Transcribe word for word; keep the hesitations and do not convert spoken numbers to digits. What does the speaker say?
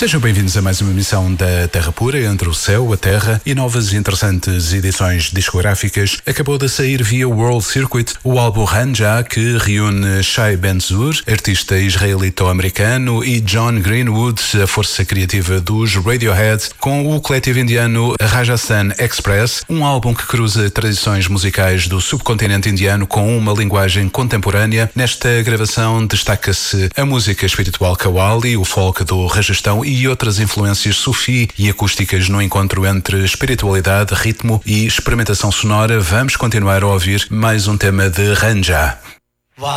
Sejam bem-vindos a mais uma emissão da Terra Pura, entre o céu, a terra e novas e interessantes edições discográficas. Acabou de sair via World Circuit o álbum Ranja, que reúne Shai Ben-Zur, artista israelito-americano, e John Greenwood, a força criativa dos Radiohead, com o coletivo indiano Rajasthan Express, um álbum que cruza tradições musicais do subcontinente indiano com uma linguagem contemporânea. Nesta gravação destaca-se a música espiritual Qawwali, o folk do Rajastão e outras influências sufi e acústicas no encontro entre espiritualidade, ritmo e experimentação sonora. Vamos continuar a ouvir mais um tema de Ranja.